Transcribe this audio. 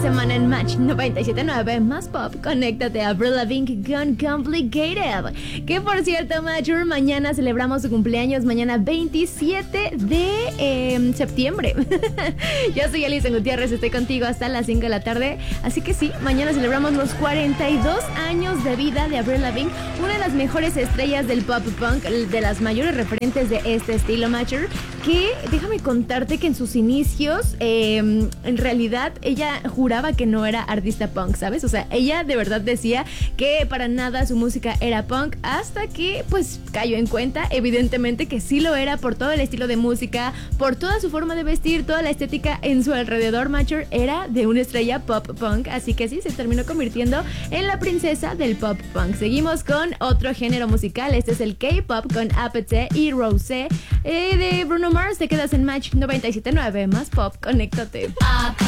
semana en Match 97.9 más pop. Conéctate a Avril Lavigne con Complicated. Que por cierto, Matcher, mañana celebramos su cumpleaños, mañana 27 de septiembre. Yo soy Alison Gutiérrez, estoy contigo hasta las 5 de la tarde. Así que sí, mañana celebramos los 42 años de vida de Avril Lavigne, una de las mejores estrellas del pop punk, de las mayores referentes de este estilo, Matcher. Que déjame contarte que en sus inicios, en realidad, ella juraba que no era artista punk, ¿sabes? O sea, ella de verdad decía que para nada su música era punk, hasta que pues cayó en cuenta, evidentemente, que sí lo era por todo el estilo de música, por toda su forma de vestir, toda la estética en su alrededor. Matcher era de una estrella pop punk, así que sí, se terminó convirtiendo en la princesa del pop punk. Seguimos con otro género musical, este es el K-pop con Apathy y Rosé de Bruno Mars. Te quedas en Match 97.9 más pop, conéctate.